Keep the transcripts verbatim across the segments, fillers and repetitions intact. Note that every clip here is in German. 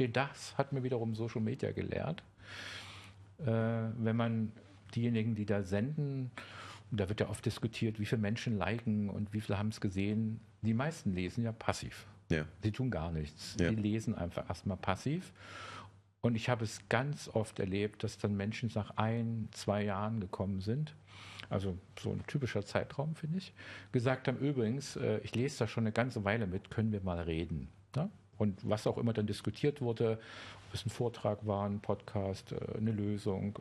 verstehen, das hat mir wiederum Social Media gelehrt. Äh, wenn man diejenigen, die da senden, und da wird ja oft diskutiert, wie viele Menschen liken und wie viele haben es gesehen, die meisten lesen ja passiv. Ja. Sie tun gar nichts. Ja. Die lesen einfach erstmal passiv. Und ich habe es ganz oft erlebt, dass dann Menschen nach ein, zwei Jahren gekommen sind, also so ein typischer Zeitraum, finde ich, gesagt haben, übrigens, äh, ich lese da schon eine ganze Weile mit, können wir mal reden. Ja? Und was auch immer dann diskutiert wurde, ob es ein Vortrag war, ein Podcast, äh, eine Lösung,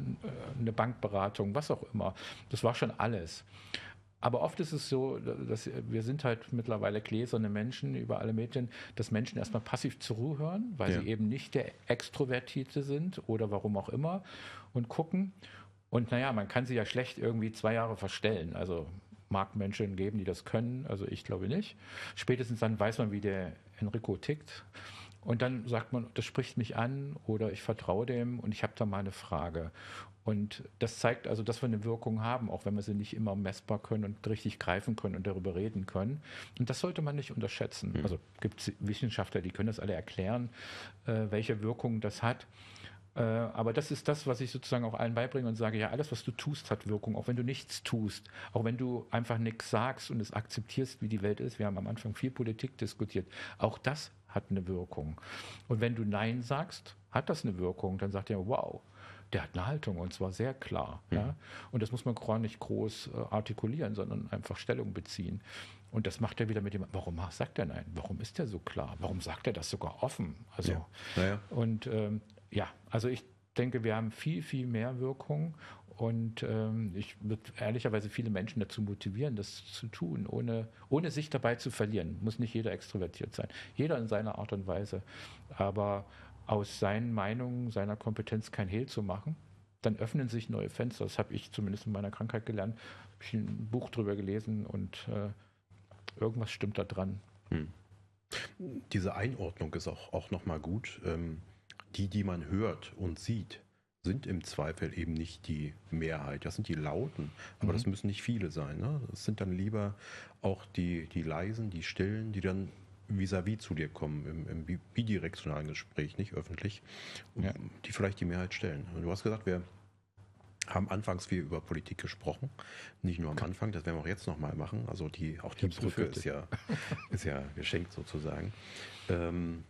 äh, eine Bankberatung, was auch immer, das war schon alles. Aber oft ist es so, dass wir sind halt mittlerweile gläserne Menschen über alle Medien, dass Menschen erstmal passiv zuhören, weil Ja. sie eben nicht der Extrovertierte sind oder warum auch immer und gucken. Und naja, man kann sie ja schlecht irgendwie zwei Jahre verstellen. Also mag Menschen geben, die das können, also ich glaube nicht. Spätestens dann weiß man, wie der Enrico tickt. Und dann sagt man, das spricht mich an oder ich vertraue dem und ich habe da mal eine Frage. Und das zeigt also, dass wir eine Wirkung haben, auch wenn wir sie nicht immer messbar können und richtig greifen können und darüber reden können. Und das sollte man nicht unterschätzen. Mhm. Also gibt es Wissenschaftler, die können das alle erklären, äh, welche Wirkung das hat. Äh, aber das ist das, was ich sozusagen auch allen beibringe und sage, ja, alles, was du tust, hat Wirkung, auch wenn du nichts tust, auch wenn du einfach nichts sagst und es akzeptierst, wie die Welt ist. Wir haben am Anfang viel Politik diskutiert. Auch das hat eine Wirkung. Und wenn du Nein sagst, hat das eine Wirkung. Dann sagt er, wow, der hat eine Haltung und zwar sehr klar. Mhm. Ja? Und das muss man gar nicht groß äh, artikulieren, sondern einfach Stellung beziehen. Und das macht er wieder mit dem, warum sagt er Nein? Warum ist er so klar? Warum sagt er das sogar offen? Also, ja. Naja. Und ähm, ja, also ich denke, wir haben viel, viel mehr Wirkung und ähm, ich würde ehrlicherweise viele Menschen dazu motivieren, das zu tun, ohne, ohne sich dabei zu verlieren. Muss nicht jeder extrovertiert sein. Jeder in seiner Art und Weise. Aber aus seinen Meinungen, seiner Kompetenz kein Hehl zu machen, dann öffnen sich neue Fenster. Das habe ich zumindest in meiner Krankheit gelernt. Habe ich ein Buch drüber gelesen und äh, irgendwas stimmt da dran. Hm. Diese Einordnung ist auch, auch nochmal gut. Ähm, die, die man hört und sieht, sind im Zweifel eben nicht die Mehrheit. Das sind die Lauten, aber mhm. das müssen nicht viele sein. Ne? Das sind dann lieber auch die, die Leisen, die Stillen, die dann vis-à-vis zu dir kommen, im, im bidirektionalen Gespräch, nicht öffentlich, ja. die vielleicht die Mehrheit stellen. Und du hast gesagt, wir haben anfangs viel über Politik gesprochen, nicht nur am okay. Anfang, das werden wir auch jetzt nochmal machen. Also die, auch die Brücke ist ja, ist ja geschenkt sozusagen. Ähm,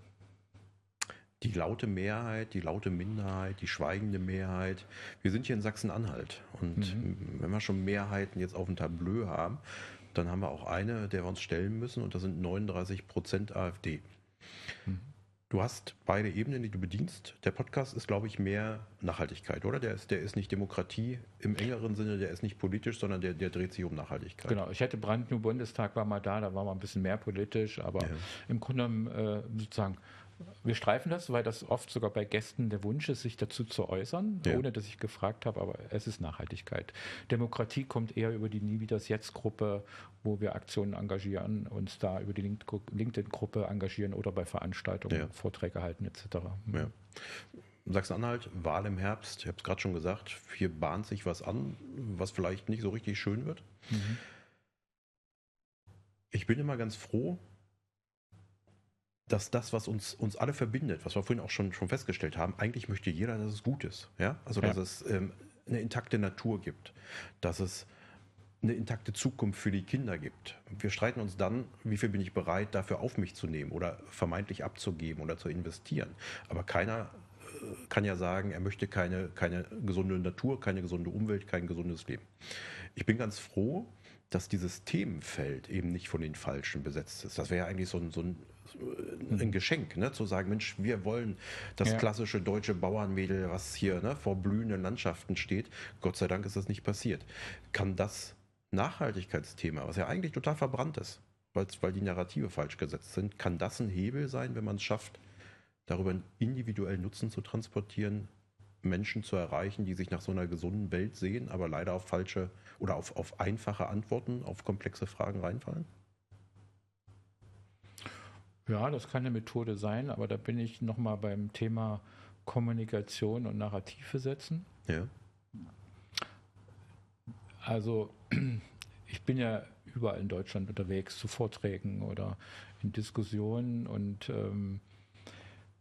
Die laute Mehrheit, die laute Minderheit, die schweigende Mehrheit. Wir sind hier in Sachsen-Anhalt. Und mhm. wenn wir schon Mehrheiten jetzt auf dem Tableau haben, dann haben wir auch eine, der wir uns stellen müssen. Und das sind neununddreißig Prozent AfD. Mhm. Du hast beide Ebenen, die du bedienst. Der Podcast ist, glaube ich, mehr Nachhaltigkeit, oder? Der ist, der ist nicht Demokratie im engeren Sinne, der ist nicht politisch, sondern der, der dreht sich um Nachhaltigkeit. Genau, ich hätte Brandnew Bundestag war mal da, da war mal ein bisschen mehr politisch, aber ja. im Grunde genommen äh, sozusagen wir streifen das, weil das oft sogar bei Gästen der Wunsch ist, sich dazu zu äußern, ja. ohne dass ich gefragt habe, aber es ist Nachhaltigkeit. Demokratie kommt eher über die Nie wie das Jetzt-Gruppe, wo wir Aktionen engagieren, uns da über die LinkedIn-Gruppe engagieren oder bei Veranstaltungen ja. Vorträge halten et cetera. Ja. Sachsen-Anhalt, Wahl im Herbst, ich habe es gerade schon gesagt, hier bahnt sich was an, was vielleicht nicht so richtig schön wird. Mhm. Ich bin immer ganz froh, dass das, was uns, uns alle verbindet, was wir vorhin auch schon, schon festgestellt haben, eigentlich möchte jeder, dass es gut ist. Ja? Also, dass ja. es ähm, eine intakte Natur gibt, dass es eine intakte Zukunft für die Kinder gibt. Wir streiten uns dann, wie viel bin ich bereit, dafür auf mich zu nehmen oder vermeintlich abzugeben oder zu investieren. Aber keiner äh, kann ja sagen, er möchte keine, keine gesunde Natur, keine gesunde Umwelt, kein gesundes Leben. Ich bin ganz froh, dass dieses Themenfeld eben nicht von den Falschen besetzt ist. Das wäre ja eigentlich so ein, so ein, ein Geschenk, ne? Zu sagen, Mensch, wir wollen das ja. klassische deutsche Bauernmädel, was hier ne, vor blühenden Landschaften steht. Gott sei Dank ist das nicht passiert. Kann das Nachhaltigkeitsthema, was ja eigentlich total verbrannt ist, weil die Narrative falsch gesetzt sind, kann das ein Hebel sein, wenn man es schafft, darüber einen individuellen Nutzen zu transportieren, Menschen zu erreichen, die sich nach so einer gesunden Welt sehen, aber leider auf falsche oder auf, auf einfache Antworten auf komplexe Fragen reinfallen? Ja, das kann eine Methode sein, aber da bin ich nochmal beim Thema Kommunikation und Narrative setzen. Ja. Also ich bin ja überall in Deutschland unterwegs zu Vorträgen oder in Diskussionen und ähm,